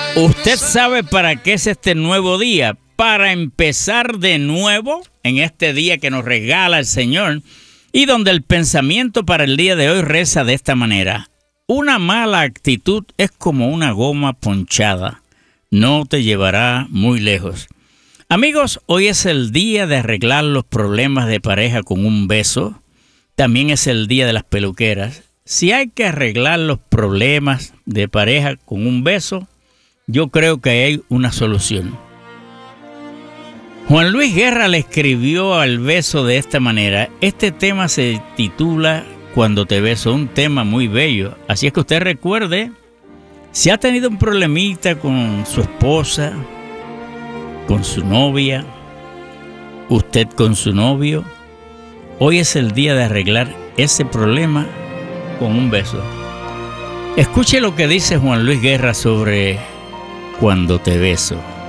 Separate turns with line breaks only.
¿Usted sabe para qué es este nuevo día? Para empezar de nuevo en este día que nos regala el Señor y donde el pensamiento para el día de hoy reza de esta manera. Una mala actitud es como una goma ponchada. No te llevará muy lejos. Amigos, hoy es el día de arreglar los problemas de pareja con un beso. También es el día de las peluqueras. Si hay que arreglar los problemas de pareja con un beso, yo creo que hay una solución. Juan Luis Guerra le escribió al beso de esta manera. Este tema se titula Cuando te beso, un tema muy bello. Así es que usted recuerde, si ha tenido un problemita con su esposa, con su novia, usted con su novio, hoy es el día de arreglar ese problema con un beso. Escuche lo que dice Juan Luis Guerra sobre Cuando te beso.